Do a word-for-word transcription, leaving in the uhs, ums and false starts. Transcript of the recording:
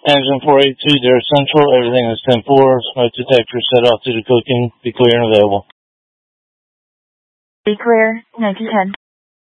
Engine four eight two zero Central, everything is ten four, smoke detector set off to the cooking, be clear and available. Be clear, nineteen ten.